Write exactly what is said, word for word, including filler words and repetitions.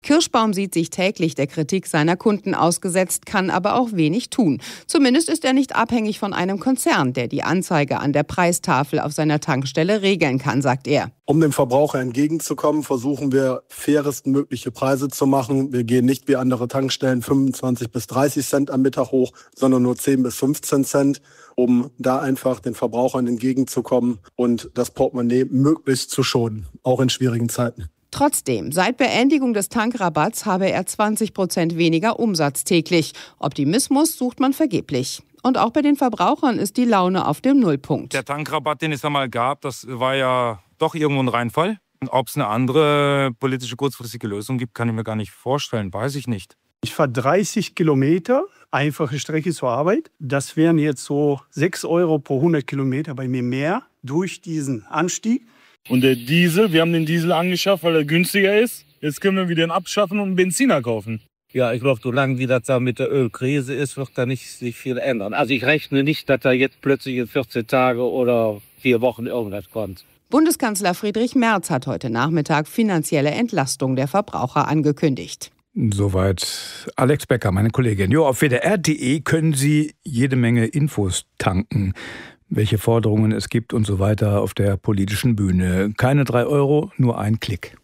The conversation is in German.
Kirschbaum sieht sich täglich der Kritik seiner Kunden ausgesetzt, kann aber auch wenig tun. Zumindest ist er nicht abhängig von einem Konzern, der die Anzeige an der Preistafel auf seiner Tankstelle regeln kann, sagt er. Um dem Verbraucher entgegenzukommen, versuchen wir, fairestmögliche Preise zu machen. Wir gehen nicht wie andere Tankstellen fünfundzwanzig bis dreißig Cent am Mittag hoch, sondern nur zehn bis fünfzehn Cent, um da einfach den Verbrauchern entgegenzukommen und das Portemonnaie möglichst zu schonen, auch in schwierigen Zeiten. Trotzdem, seit Beendigung des Tankrabatts habe er zwanzig Prozent weniger Umsatz täglich. Optimismus sucht man vergeblich. Und auch bei den Verbrauchern ist die Laune auf dem Nullpunkt. Der Tankrabatt, den es einmal gab, das war ja doch irgendwo ein Reinfall. Ob es eine andere politische kurzfristige Lösung gibt, kann ich mir gar nicht vorstellen. Weiß ich nicht. Ich fahre dreißig Kilometer, einfache Strecke zur Arbeit. Das wären jetzt so sechs Euro pro hundert Kilometer bei mir mehr durch diesen Anstieg. Und der Diesel, wir haben den Diesel angeschafft, weil er günstiger ist. Jetzt können wir wieder ihn abschaffen und einen Benziner kaufen. Ja, ich glaube, solange wie das da mit der Ölkrise ist, wird da nicht sich viel ändern. Also ich rechne nicht, dass da jetzt plötzlich in vierzehn Tage oder vier Wochen irgendwas kommt. Bundeskanzler Friedrich Merz hat heute Nachmittag finanzielle Entlastung der Verbraucher angekündigt. Soweit Alex Becker, meine Kollegin. Jo, auf W D R punkt de können Sie jede Menge Infos tanken, welche Forderungen es gibt und so weiter auf der politischen Bühne. Keine drei Euro, nur ein Klick.